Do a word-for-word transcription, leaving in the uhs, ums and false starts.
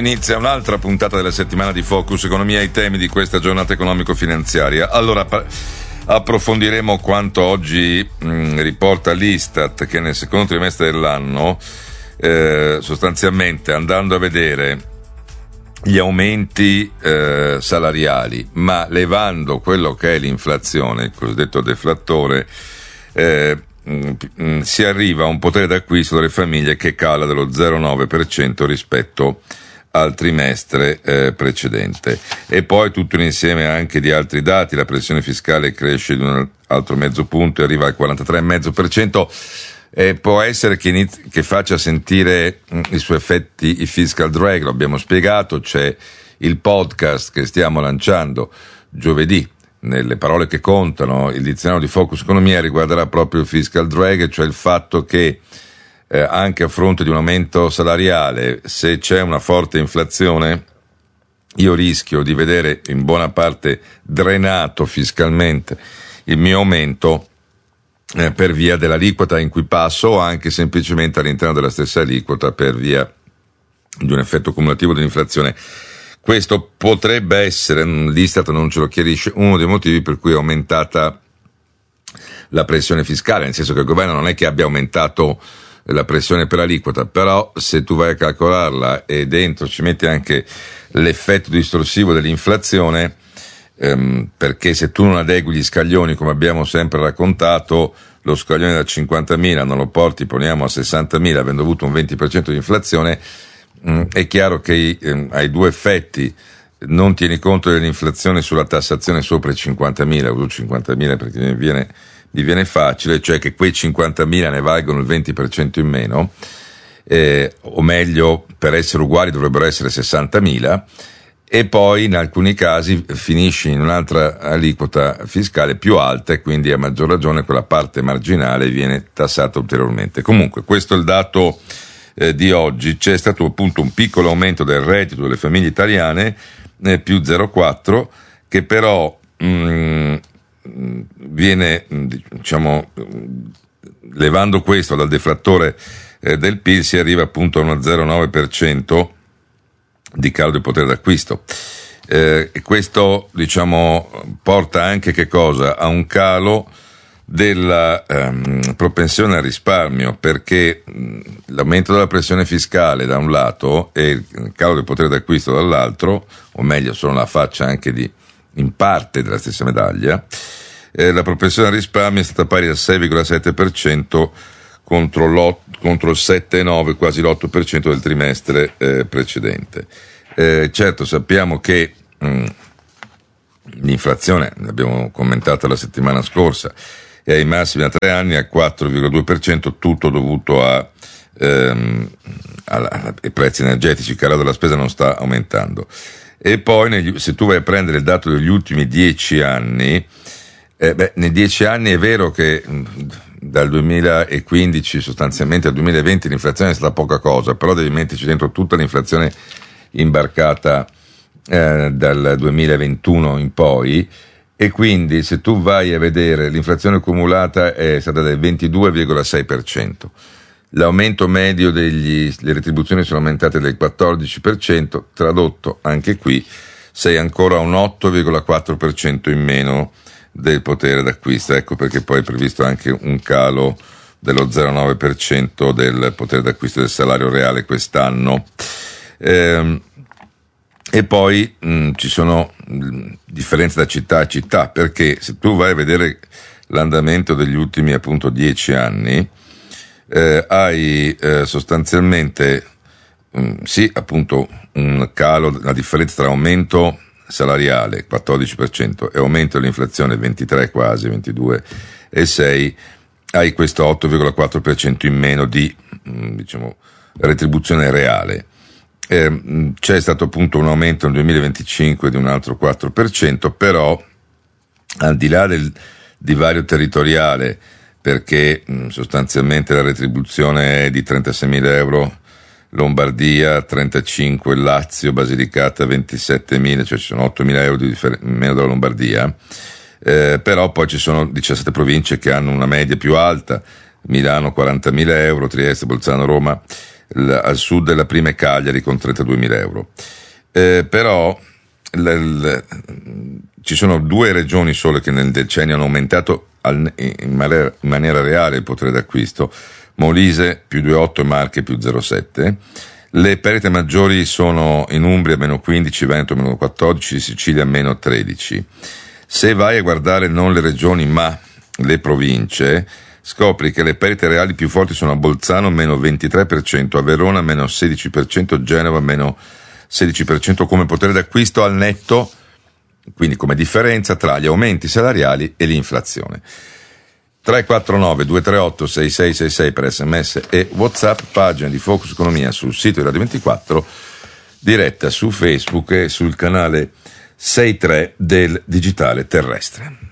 inizia un'altra puntata della settimana di Focus Economia e i temi di questa giornata economico-finanziaria. Allora, pa- approfondiremo quanto oggi mh, riporta l'Istat, che nel secondo trimestre dell'anno, eh, sostanzialmente andando a vedere gli aumenti eh, salariali, ma levando quello che è l'inflazione, il cosiddetto deflattore, eh, mh, mh, si arriva a un potere d'acquisto delle famiglie che cala dello zero virgola nove per cento rispetto al trimestre eh, precedente. E poi tutto un insieme anche di altri dati: la pressione fiscale cresce di un altro mezzo punto e arriva al quarantatré virgola cinque per cento. Eh, può essere che, inizi, che faccia sentire mh, i suoi effetti il fiscal drag, lo abbiamo spiegato. C'è il podcast che stiamo lanciando giovedì, nelle parole che contano, il dizionario di Focus Economia riguarderà proprio il fiscal drag, cioè il fatto che eh, anche a fronte di un aumento salariale, se c'è una forte inflazione, io rischio di vedere in buona parte drenato fiscalmente il mio aumento Eh, per via dell'aliquota in cui passo, o anche semplicemente all'interno della stessa aliquota per via di un effetto cumulativo dell'inflazione. Questo potrebbe essere, l'Istat non ce lo chiarisce, uno dei motivi per cui è aumentata la pressione fiscale, nel senso che il governo non è che abbia aumentato la pressione per aliquota, però se tu vai a calcolarla e dentro ci metti anche l'effetto distorsivo dell'inflazione, ehm, perché se tu non adegui gli scaglioni, come abbiamo sempre raccontato, lo scaglione da cinquantamila non lo porti, poniamo, a sessantamila, avendo avuto un venti per cento di inflazione, mh, è chiaro che ehm, hai due effetti: non tieni conto dell'inflazione sulla tassazione sopra i cinquantamila, uso cinquantamila perché mi viene, mi viene facile, cioè che quei cinquantamila ne valgono il venti per cento in meno, eh, o meglio, per essere uguali dovrebbero essere sessantamila, e poi in alcuni casi finisci in un'altra aliquota fiscale più alta e quindi a maggior ragione quella parte marginale viene tassata ulteriormente. Comunque questo è il dato eh, di oggi. C'è stato appunto un piccolo aumento del reddito delle famiglie italiane, eh, più zero virgola quattro, che però mh, viene, diciamo, levando questo dal deflattore eh, del P I L, si arriva appunto a uno zero virgola nove per cento di calo del potere d'acquisto. Eh, e questo, diciamo, porta anche che cosa? A un calo della ehm, propensione al risparmio, perché mh, l'aumento della pressione fiscale da un lato e il calo del potere d'acquisto dall'altro, o meglio sono la faccia anche di in parte della stessa medaglia, eh, la propensione al risparmio è stata pari al sei virgola sette per cento contro, contro il sette virgola nove per cento, quasi l'otto per cento del trimestre eh, precedente. Eh, certo, sappiamo che mh, l'inflazione, l'abbiamo commentato la settimana scorsa, è ai massimi da tre anni, al quattro virgola due per cento, tutto dovuto a, ehm, alla, ai prezzi energetici. Il calo della spesa non sta aumentando. E poi negli, se tu vai a prendere il dato degli ultimi dieci anni, eh, beh, nei dieci anni è vero che mh, dal duemilaquindici sostanzialmente al duemilaventi l'inflazione è stata poca cosa, però devi metterci dentro tutta l'inflazione imbarcata eh, dal duemilaventuno in poi, e quindi se tu vai a vedere l'inflazione accumulata è stata del ventidue virgola sei per cento. L'aumento medio delle retribuzioni sono aumentate del quattordici per cento, tradotto anche qui sei ancora a un otto virgola quattro per cento in meno del potere d'acquisto. Ecco perché poi è previsto anche un calo dello zero virgola nove per cento del potere d'acquisto del salario reale quest'anno. Ehm, e poi mh, ci sono mh, differenze da città a città, perché se tu vai a vedere l'andamento degli ultimi appunto dieci anni, eh, hai eh, sostanzialmente mh, sì appunto un calo, la differenza tra aumento salariale quattordici per cento e aumento dell'inflazione ventitré, quasi ventidue e sei, hai questo otto virgola quattro per cento in meno di mh, diciamo retribuzione reale. Eh, c'è stato appunto un aumento nel duemilaventicinque di un altro quattro per cento, però al di là del divario territoriale, perché mh, sostanzialmente la retribuzione è di trentaseimila euro Lombardia, trentacinque Lazio, Basilicata ventisettemila, cioè ci sono ottomila euro di differ- meno della Lombardia, eh, però poi ci sono diciassette province che hanno una media più alta: Milano quarantamila euro, Trieste, Bolzano, Roma l- al sud della prima è Cagliari con trentaduemila euro. Eh, però l- l- ci sono due regioni sole che nel decennio hanno aumentato al, in, maniera, in maniera reale il potere d'acquisto: Molise più due virgola otto e Marche più zero virgola sette. Le perdite maggiori sono in Umbria meno quindici, Veneto meno quattordici, Sicilia meno tredici. Se vai a guardare non le regioni ma le province, scopri che le perdite reali più forti sono a Bolzano meno ventitré per cento, a Verona meno sedici per cento, Genova meno sedici per cento come potere d'acquisto al netto, quindi come differenza tra gli aumenti salariali e l'inflazione. tre quattro nove due tre otto sei sei sei sei per sms e WhatsApp, pagina di Focus Economia sul sito di Radio ventiquattro, diretta su Facebook e sul canale sessantatré del Digitale Terrestre.